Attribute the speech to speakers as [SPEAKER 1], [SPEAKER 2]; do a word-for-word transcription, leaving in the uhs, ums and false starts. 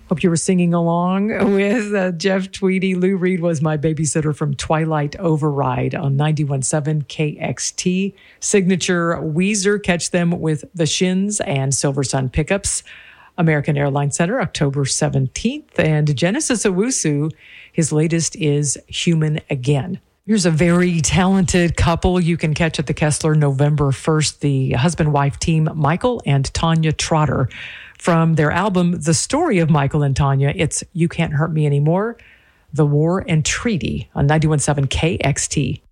[SPEAKER 1] Hope you were singing along with uh, Jeff Tweedy. Lou Reed was my babysitter from Twilight Override on ninety-one point seven K X T. Signature Weezer, catch them with The Shins and Silver Sun Pickups. American Airlines Center, October seventeenth. And Genesis Owusu, his latest is Human Again. Here's a very talented couple you can catch at the Kessler November first, the husband-wife team, Michael and Tanya Trotter. From their album, The Story of Michael and Tanya, it's You Can't Hurt Me Anymore, The War and Treaty on ninety-one point seven K X T.